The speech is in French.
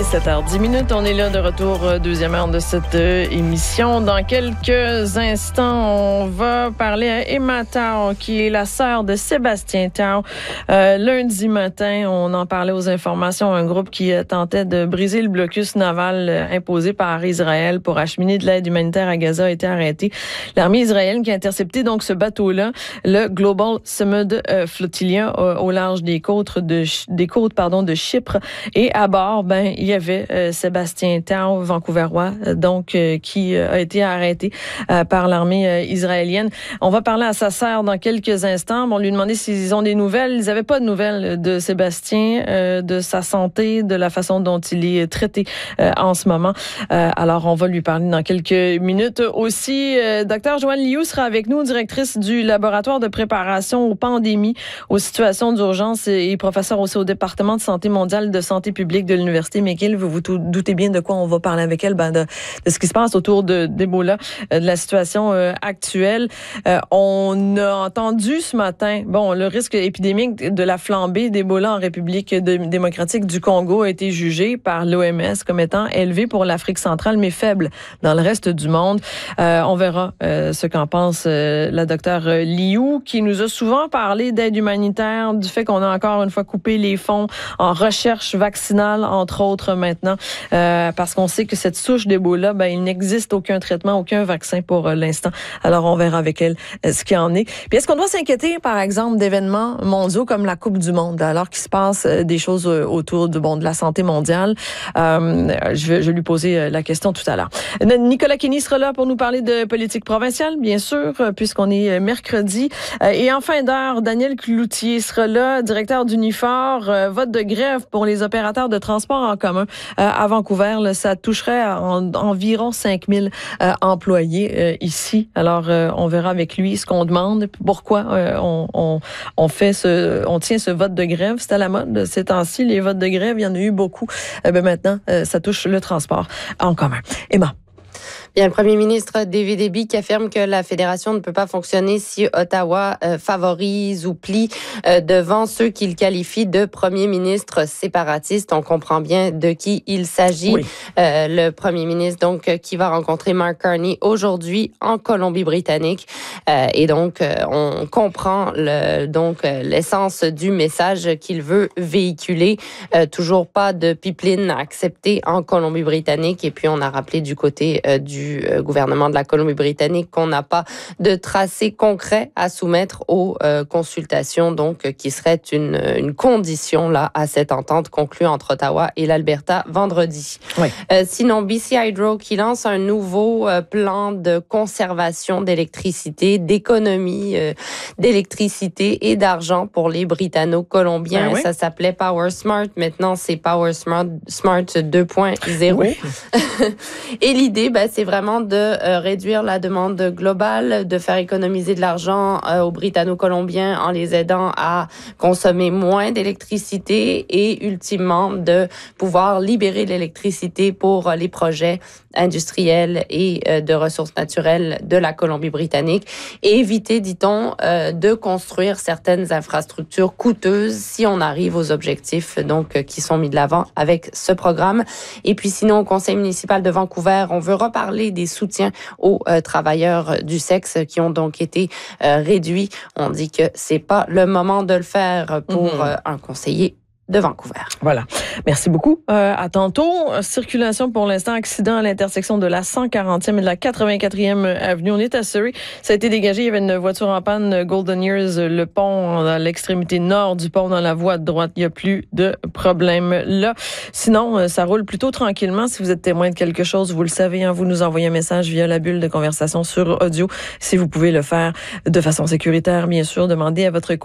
7h10. On est là de retour, deuxième heure de cette émission. Dans quelques instants, on va parler à Emma Tao, qui est la sœur de Sébastien Tao. Lundi matin, on en parlait aux informations, un groupe qui tentait de briser le blocus naval imposé par Israël pour acheminer de l'aide humanitaire à Gaza a été arrêté. L'armée israélienne qui a intercepté donc ce bateau-là, le Global Samud Flotilla, au large des côtes de Chypre. Et à bord, il y avait Sébastien Tao, vancouverois, donc qui a été arrêté par l'armée israélienne. On va parler à sa sœur dans quelques instants. On lui demandait s'ils ont des nouvelles. Ils n'avaient pas de nouvelles de Sébastien, de sa santé, de la façon dont il est traité en ce moment. Alors, on va lui parler dans quelques minutes. Aussi, Dr Joanne Liu sera avec nous, directrice du laboratoire de préparation aux pandémies, aux situations d'urgence et professeure aussi au département de santé mondiale de santé publique de l'Université McGill. Vous vous doutez bien de quoi on va parler avec elle, de ce qui se passe autour d'Ebola, de la situation actuelle. On a entendu ce matin, le risque épidémique de la flambée d'Ebola en République démocratique du Congo a été jugé par l'OMS comme étant élevé pour l'Afrique centrale, mais faible dans le reste du monde. On verra ce qu'en pense la docteure Liu, qui nous a souvent parlé d'aide humanitaire, du fait qu'on a encore une fois coupé les fonds en recherche vaccinale, entre autres maintenant, parce qu'on sait que cette souche d'Ebola, il n'existe aucun traitement, aucun vaccin pour l'instant. Alors, on verra avec elle ce qu'il en est. Puis, est-ce qu'on doit s'inquiéter, par exemple, d'événements mondiaux comme la Coupe du Monde, alors qu'il se passe des choses autour de la santé mondiale? Je vais lui poser la question tout à l'heure. Nicolas Kenny sera là pour nous parler de politique provinciale, bien sûr, puisqu'on est mercredi. Et en fin d'heure, Daniel Cloutier sera là, directeur d'Unifor. Vote de grève pour les opérateurs de transport en commun à Vancouver. Là, ça toucherait environ 5000 employés ici. Alors, on verra avec lui ce qu'on demande, pourquoi on tient ce vote de grève. C'est à la mode ces temps-ci, les votes de grève. Il y en a eu beaucoup. Maintenant, ça touche le transport en commun. Emma. Bien, le premier ministre David Eby qui affirme que la fédération ne peut pas fonctionner si Ottawa favorise ou plie devant ceux qu'il qualifie de premier ministre séparatiste. On comprend bien de qui il s'agit. Oui. Le premier ministre donc qui va rencontrer Mark Carney aujourd'hui en Colombie-Britannique. Et donc, on comprend l'essence du message qu'il veut véhiculer. Toujours pas de pipeline acceptée en Colombie-Britannique. Et puis, on a rappelé du côté du gouvernement de la Colombie-Britannique qu'on n'a pas de tracé concret à soumettre aux consultations, donc qui serait une condition là à cette entente conclue entre Ottawa et l'Alberta vendredi. Oui. Sinon, BC Hydro qui lance un nouveau plan de conservation d'électricité, d'économie d'électricité et d'argent pour les Britanno-Colombiens. Oui. Ça s'appelait Power Smart. Maintenant, c'est Power Smart 2.0. Oui. Et l'idée, c'est vraiment de réduire la demande globale, de faire économiser de l'argent aux Britanno-Colombiens en les aidant à consommer moins d'électricité et ultimement de pouvoir libérer l'électricité pour les projets industriels et de ressources naturelles de la Colombie-Britannique et éviter, dit-on, de construire certaines infrastructures coûteuses si on arrive aux objectifs qui sont mis de l'avant avec ce programme. Et puis sinon, au Conseil municipal de Vancouver, on veut reparler des soutiens aux travailleurs du sexe qui ont donc été réduits. On dit que c'est pas le moment de le faire pour un conseiller de Vancouver. Voilà. Merci beaucoup. À tantôt. Circulation pour l'instant, accident à l'intersection de la 140e et de la 84e avenue. On est à Surrey. Ça a été dégagé. Il y avait une voiture en panne, Golden Years, le pont à l'extrémité nord du pont dans la voie de droite. Il n'y a plus de problème là. Sinon, ça roule plutôt tranquillement. Si vous êtes témoin de quelque chose, vous le savez, vous nous envoyez un message via la bulle de conversation sur audio. Si vous pouvez le faire de façon sécuritaire, bien sûr, demandez à votre